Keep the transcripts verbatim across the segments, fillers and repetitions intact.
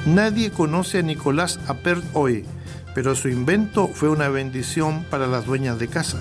Nadie conoce a Nicolás Appert hoy, pero su invento fue una bendición para las dueñas de casa.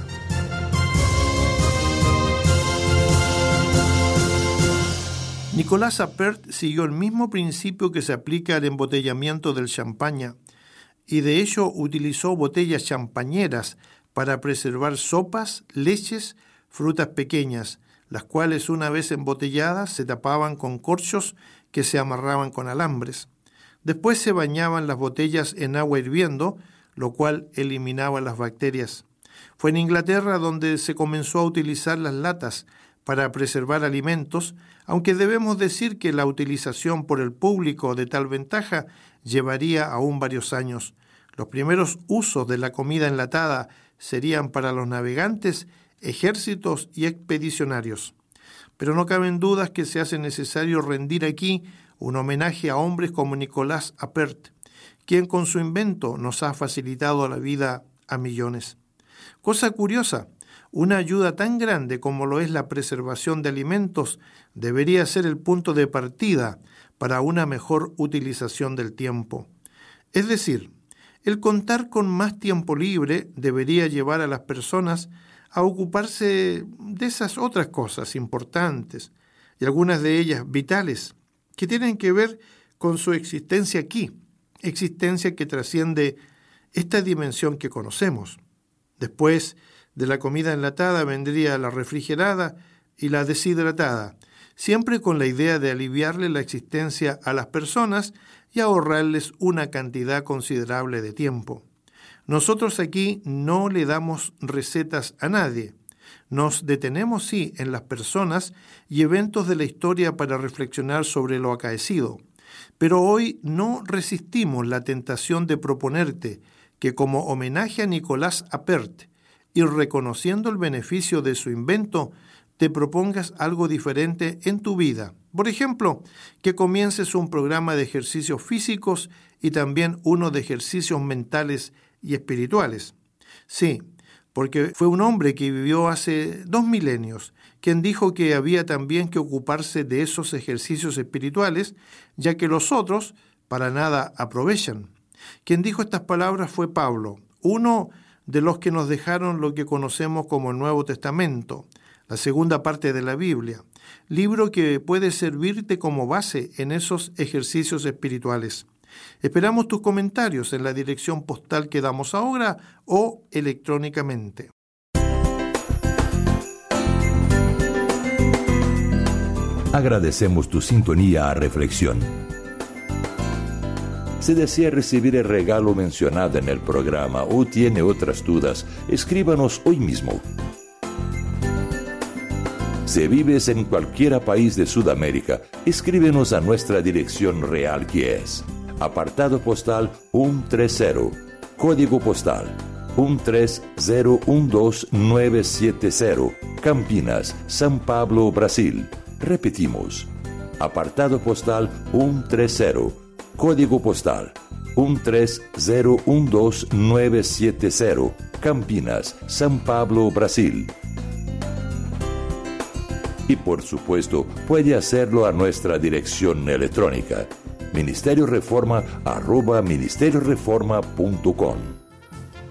Nicolás Appert siguió el mismo principio que se aplica al embotellamiento del champaña, y de hecho utilizó botellas champañeras para preservar sopas, leches, frutas pequeñas, las cuales una vez embotelladas se tapaban con corchos que se amarraban con alambres. Después se bañaban las botellas en agua hirviendo, lo cual eliminaba las bacterias. Fue en Inglaterra donde se comenzó a utilizar las latas para preservar alimentos, aunque debemos decir que la utilización por el público de tal ventaja llevaría aún varios años. Los primeros usos de la comida enlatada serían para los navegantes, ejércitos y expedicionarios. Pero no caben dudas que se hace necesario rendir aquí un homenaje a hombres como Nicolás Appert, quien con su invento nos ha facilitado la vida a millones. Cosa curiosa, una ayuda tan grande como lo es la preservación de alimentos debería ser el punto de partida para una mejor utilización del tiempo. Es decir, el contar con más tiempo libre debería llevar a las personas a ocuparse de esas otras cosas importantes, y algunas de ellas vitales, que tienen que ver con su existencia aquí, existencia que trasciende esta dimensión que conocemos. Después de la comida enlatada vendría la refrigerada y la deshidratada, siempre con la idea de aliviarle la existencia a las personas y ahorrarles una cantidad considerable de tiempo. Nosotros aquí no le damos recetas a nadie. Nos detenemos, sí, en las personas y eventos de la historia para reflexionar sobre lo acaecido. Pero hoy no resistimos la tentación de proponerte que, como homenaje a Nicolás Appert y reconociendo el beneficio de su invento, te propongas algo diferente en tu vida. Por ejemplo, que comiences un programa de ejercicios físicos y también uno de ejercicios mentales y espirituales. Sí, porque fue un hombre que vivió hace dos milenios, quien dijo que había también que ocuparse de esos ejercicios espirituales, ya que los otros para nada aprovechan. Quien dijo estas palabras fue Pablo, uno de los que nos dejaron lo que conocemos como el Nuevo Testamento, la segunda parte de la Biblia, libro que puede servirte como base en esos ejercicios espirituales. Esperamos tus comentarios en la dirección postal que damos ahora o electrónicamente. Agradecemos tu sintonía a Reflexión. Si desea recibir el regalo mencionado en el programa o tiene otras dudas, escríbanos hoy mismo. Si vives en cualquier país de Sudamérica, escríbenos a nuestra dirección real, que es apartado postal ciento treinta, código postal uno tres cero uno dos nueve siete cero, Campinas, São Paulo, Brasil. Repetimos, apartado postal ciento treinta, código postal uno tres cero uno dos nueve siete cero, Campinas, São Paulo, Brasil. Y por supuesto, puede hacerlo a nuestra dirección electrónica ministerio reforma arroba ministerio reforma punto com.